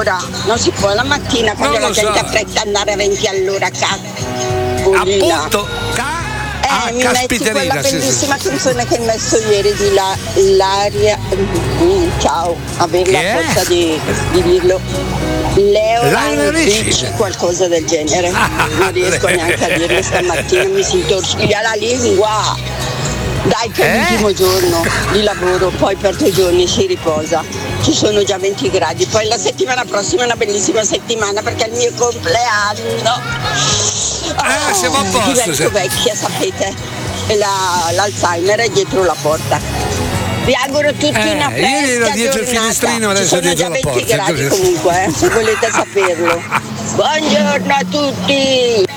all'ora, non si può la mattina quando la gente ha fretta ad andare a 20 all'ora, appunto. mi metti quella bellissima canzone che hai messo ieri di l'aria. Ciao, avevo la forza di dirlo. Leo Ricci, qualcosa del genere. Non riesco neanche a dirlo stamattina, mi si intorciglia la lingua. Dai, che è l'ultimo giorno di lavoro, poi per 2 giorni si riposa. Ci sono già 20 gradi, poi la settimana prossima è una bellissima settimana perché è il mio compleanno. Siamo a posto. Divento vecchia, sapete, e l'Alzheimer è dietro la porta. Vi auguro tutti una fresca ieri ero dietro il finestrino, adesso dietro la porta. Ci sono già 20 gradi comunque, se volete saperlo. Buongiorno a tutti.